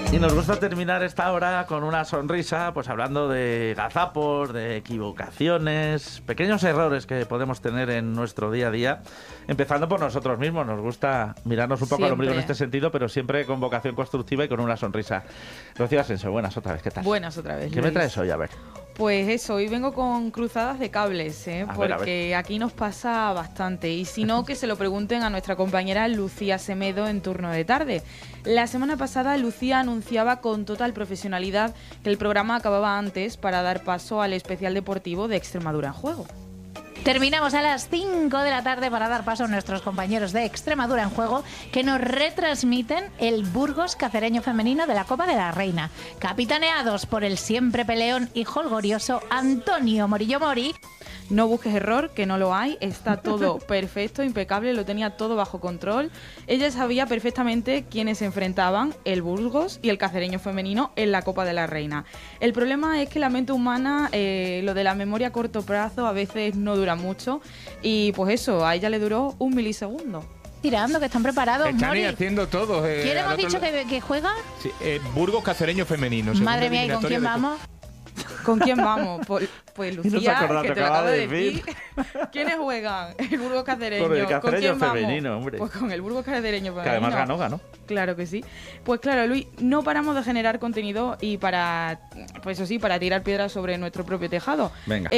Y nos gusta terminar esta hora con una sonrisa, pues hablando de gazapos, de equivocaciones, pequeños errores que podemos tener en nuestro día a día, empezando por nosotros mismos. Nos gusta mirarnos un poco al ombligo en este sentido, pero siempre con vocación constructiva y con una sonrisa. Rocío Asensio, buenas otra vez, ¿qué tal? Buenas otra vez, ¿Qué me traes hoy? A ver. Pues eso, hoy vengo con cruzadas de cables, porque aquí nos pasa bastante. Y si no, que se lo pregunten a nuestra compañera Lucía Semedo en turno de tarde. La semana pasada, Lucía anunciaba con total profesionalidad que el programa acababa antes para dar paso al especial deportivo de Extremadura en Juego. Terminamos a las 5 de la tarde para dar paso a nuestros compañeros de Extremadura en Juego, que nos retransmiten el Burgos cacereño femenino de la Copa de la Reina, capitaneados por el siempre peleón y jolgorioso Antonio Morillo Mori. No busques error, que no lo hay, está todo perfecto, impecable, lo tenía todo bajo control. Ella sabía perfectamente quiénes se enfrentaban, el Burgos y el cacereño femenino, en la Copa de la Reina. El problema es que la mente humana, lo de la memoria a corto plazo, a veces no dura mucho, y pues eso, a ella le duró 1 milisegundo. Tirando, que están preparados. Están Mori, haciendo todo. ¿quién hemos dicho que juega? Sí, Burgos cacereño femenino. Madre mía, ¿y con quién vamos? ¿Con quién vamos? Pues Lucía, que te lo acabo de decir. ¿Quiénes juegan? El Burgos cacereño. Con el cacereño femenino, vamos? hombre. Pues con el Burgos cacereño femenino. Que además ganó. Claro que sí. Pues claro, Luis, no paramos de generar contenido y para tirar piedras sobre nuestro propio tejado. Venga.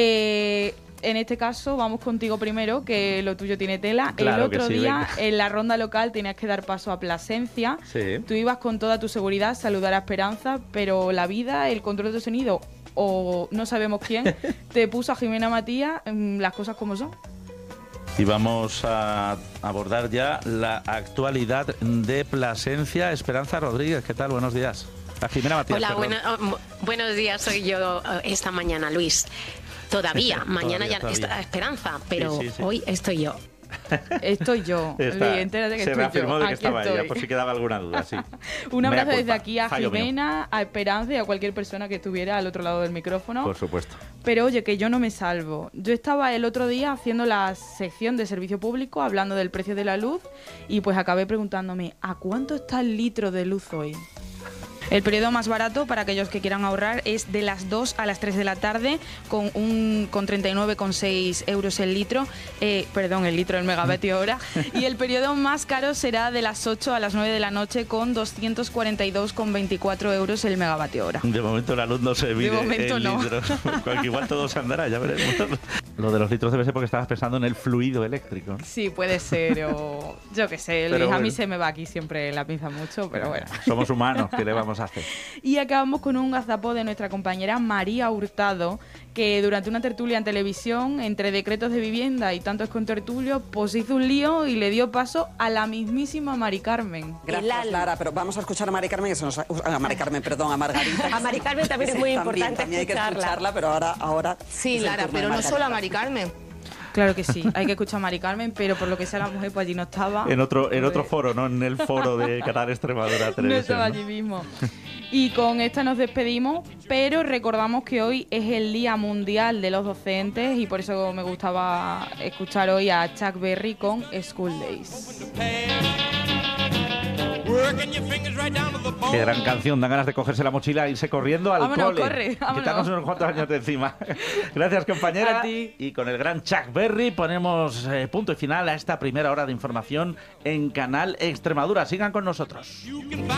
En este caso, vamos contigo primero, que lo tuyo tiene tela. Claro el otro que sí, día, venga. en la ronda local, tenías que dar paso a Plasencia. Sí. Tú ibas con toda tu seguridad a saludar a Esperanza, pero la vida, el control de sonido, o no sabemos quién, te puso a Jimena Matías, las cosas como son. Y vamos a abordar ya la actualidad de Plasencia. Esperanza Rodríguez, ¿qué tal? Buenos días. A Jimena Matías. Hola, buenos días, soy yo esta mañana, Luis. Todavía, mañana ya está Esperanza, pero sí. Hoy estoy yo. Estoy yo. Entérate que se estoy reafirmó yo. de que Aquí estaba estoy. ella, por si quedaba alguna duda, sí. Un abrazo Mea desde culpa. aquí a Fallo Jimena, mío. a Esperanza y a cualquier persona que estuviera al otro lado del micrófono. Por supuesto. Pero oye, que yo no me salvo. Yo estaba el otro día haciendo la sección de servicio público, hablando del precio de la luz, y pues acabé preguntándome, ¿a cuánto está el litro de luz hoy? El periodo más barato para aquellos que quieran ahorrar es de las 2 a las 3 de la tarde con 39,6 euros el litro, el megavatio hora, y el periodo más caro será de las 8 a las 9 de la noche con 242,24 euros el megavatio hora. De momento la luz no se mide. De momento en no. litros. Igual todo se andará, ya veremos. Lo de los litros debe ser porque estabas pensando en el fluido eléctrico, ¿no? Sí, puede ser, o yo qué sé, Luis, Pero a mí bueno. se me va aquí siempre la pinza mucho, pero bueno. Somos humanos, ¿qué le vamos a hacer? Y acabamos con un gazapo de nuestra compañera María Hurtado, que durante una tertulia en televisión, entre decretos de vivienda y tantos contertulios, pues hizo un lío y le dio paso a la mismísima Mari Carmen. Gracias, Lara, pero vamos a escuchar a Mari Carmen, a Margarita. A Mari Carmen también es muy importante también hay que escucharla, pero ahora Sí, es el Lara, turno de pero no Margarita. solo a Mari Carmen. Claro que sí, hay que escuchar a Mari Carmen, pero por lo que sea la mujer pues allí no estaba. En otro foro, ¿no? En el foro de Canal Extremadura Televisión. No estaba allí mismo. Y con esta nos despedimos, pero recordamos que hoy es el Día Mundial de los Docentes y por eso me gustaba escuchar hoy a Chuck Berry con School Days. Qué gran canción, dan ganas de cogerse la mochila e irse corriendo al Vámonos, cole. corre, vámonos. Quitarnos unos cuantos años de encima. Gracias, compañera. A ti. Y con el gran Chuck Berry ponemos punto y final a esta primera hora de información en Canal Extremadura. Sigan con nosotros.